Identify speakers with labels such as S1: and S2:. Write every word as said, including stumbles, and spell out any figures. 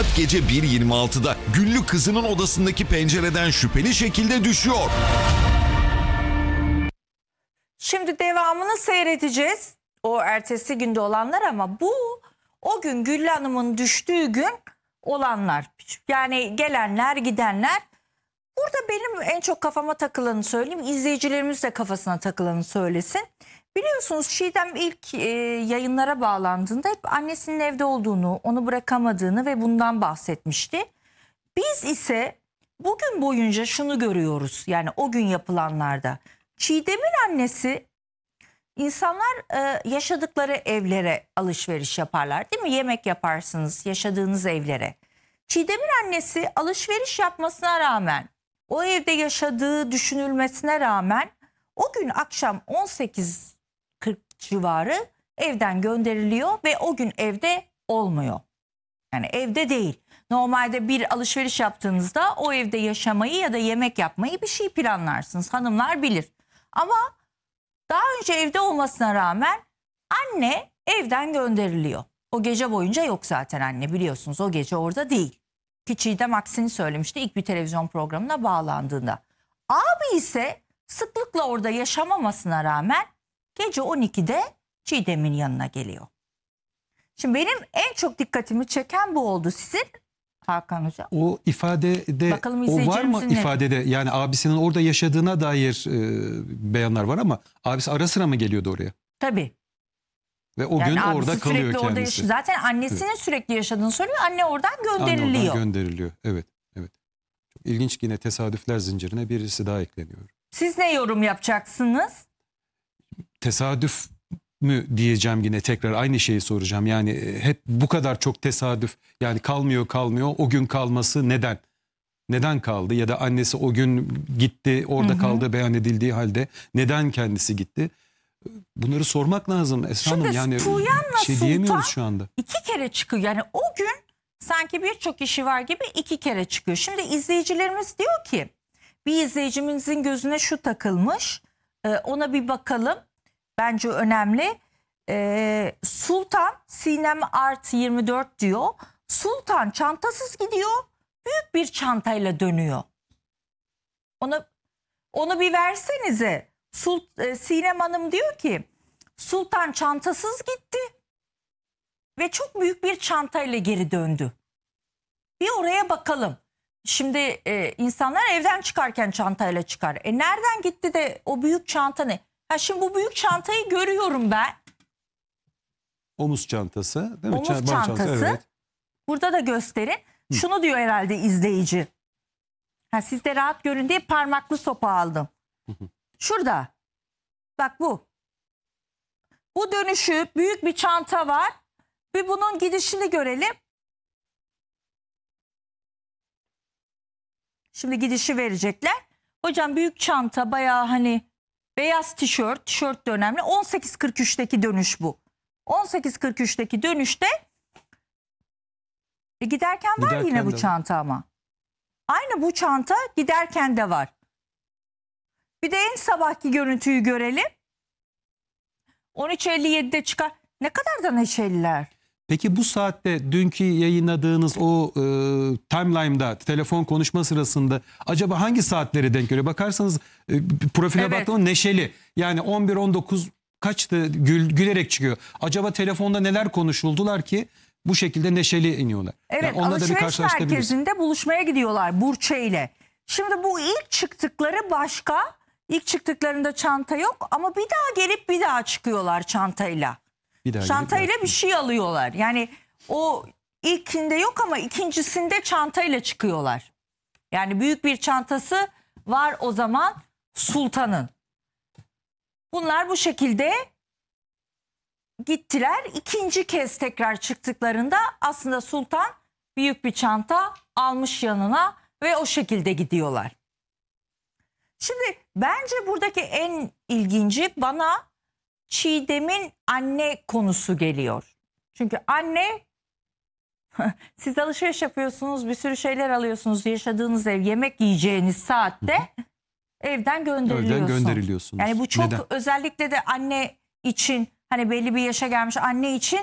S1: Saat gece bir yirmi altıda Güllü kızının odasındaki pencereden şüpheli şekilde düşüyor.
S2: Şimdi devamını seyredeceğiz. O ertesi günde olanlar ama bu o gün Güllü Hanım'ın düştüğü gün olanlar. Yani gelenler gidenler. Burada benim en çok kafama takılanı söyleyeyim. İzleyicilerimiz de kafasına takılanı söylesin. Biliyorsunuz Çiğdem ilk e, yayınlara bağlandığında hep annesinin evde olduğunu, onu bırakamadığını ve bundan bahsetmişti. Biz ise bugün boyunca şunu görüyoruz. Yani o gün yapılanlarda. Çiğdem'in annesi, insanlar e, yaşadıkları evlere alışveriş yaparlar değil mi? Yemek yaparsınız yaşadığınız evlere. Çiğdem'in annesi alışveriş yapmasına rağmen, o evde yaşadığı düşünülmesine rağmen o gün akşam on sekiz kırk civarı evden gönderiliyor ve o gün evde olmuyor. Yani evde değil. Normalde bir alışveriş yaptığınızda o evde yaşamayı ya da yemek yapmayı bir şey planlarsınız. Hanımlar bilir. Ama daha önce evde olmasına rağmen anne evden gönderiliyor. O gece boyunca yok zaten anne, biliyorsunuz o gece orada değil. Ki Çiğdem aksini söylemişti ilk bir televizyon programına bağlandığında. Abi ise sıklıkla orada yaşamamasına rağmen gece on ikide Çiğdem'in yanına geliyor. Şimdi benim en çok dikkatimi çeken bu oldu. Sizin Hakan Hocam?
S3: O ifadede
S2: Bakalım
S3: o var mı
S2: ne?
S3: ifadede, yani abisinin orada yaşadığına dair e, beyanlar var ama abisi ara sıra mı geliyordu oraya?
S2: Tabii.
S3: Ve o
S2: Yani
S3: gün
S2: abisi
S3: orada kalıyor
S2: sürekli orada
S3: kendisi.
S2: yaş- Zaten annesinin evet. sürekli yaşadığını söylüyor. Anne oradan gönderiliyor.
S3: Anne oradan gönderiliyor. Evet, evet. Çok ilginç, yine tesadüfler zincirine birisi daha ekleniyor.
S2: Siz ne yorum yapacaksınız?
S3: Tesadüf mü diyeceğim, yine tekrar aynı şeyi soracağım. Yani hep bu kadar çok tesadüf, yani kalmıyor kalmıyor. O gün kalması neden? Neden kaldı? Ya da annesi o gün gitti, orada hı hı. kaldı beyan edildiği halde neden kendisi gitti? Bunları sormak lazım Esra Hanım. Yani
S2: Tuğyan'la
S3: şey
S2: Sultan
S3: diyemiyoruz şu anda.
S2: iki kere çıkıyor. Yani o gün sanki birçok işi var gibi iki kere çıkıyor. Şimdi izleyicilerimiz diyor ki, bir izleyicimizin gözüne şu takılmış. Ona bir bakalım. Bence önemli. Ee, Sultan, Sinem Art yirmi dört diyor. Sultan çantasız gidiyor. Büyük bir çantayla dönüyor. Ona onu bir versenize. Sul, e, Sinem Hanım diyor ki Sultan çantasız gitti ve çok büyük bir çantayla geri döndü. Bir oraya bakalım. Şimdi e, insanlar evden çıkarken çantayla çıkar. E nereden gitti de o büyük çanta ne? Ha şimdi bu büyük çantayı görüyorum ben.
S3: Omuz çantası, değil mi?
S2: Omuz
S3: Ç-
S2: çantası.
S3: çantası, evet.
S2: Burada da gösterin. Hı. Şunu diyor herhalde izleyici. Ha, siz de rahat görün diye parmaklı sopa aldım. Hı hı. Şurada. Bak bu. Bu dönüşü, büyük bir çanta var. Bir bunun gidişini görelim. Şimdi gidişi verecekler. Hocam büyük çanta, bayağı hani beyaz tişört, tişört de önemli. on sekiz kırk üçteki dönüş bu. on sekiz kırk üçteki dönüşte e giderken var giderken yine bu de çanta ama. Aynı bu çanta giderken de var. Bir de en sabahki görüntüyü görelim. on üç elli yedide çıkar. Ne kadar da neşeliler.
S3: Peki bu saatte dünkü yayınladığınız o e, timeline'da telefon konuşma sırasında acaba hangi saatlere denk geliyor? Bakarsanız e, profile evet. baktığımda neşeli. Yani on bir on dokuz kaçtı, gül, gülerek çıkıyor. Acaba telefonda neler konuşuldular ki bu şekilde neşeli iniyorlar?
S2: Evet, yani alışveriş merkezinde buluşmaya gidiyorlar Burçe ile. Şimdi bu ilk çıktıkları başka. İlk çıktıklarında çanta yok ama bir daha gelip bir daha çıkıyorlar çantayla. Bir daha çantayla bir şey alıyorlar. Yani o ilkinde yok ama ikincisinde çantayla çıkıyorlar. Yani büyük bir çantası var o zaman Sultan'ın. Bunlar bu şekilde gittiler. İkinci kez tekrar çıktıklarında aslında Sultan büyük bir çanta almış yanına ve o şekilde gidiyorlar. Şimdi bence buradaki en ilginci bana Çiğdem'in anne konusu geliyor. Çünkü anne, siz alışveriş yapıyorsunuz, bir sürü şeyler alıyorsunuz, yaşadığınız ev, yemek yiyeceğiniz saatte hı hı. evden gönderiliyorsun. Evden gönderiliyorsunuz. Yani bu çok Neden? Özellikle de anne için, hani belli bir yaşa gelmiş anne için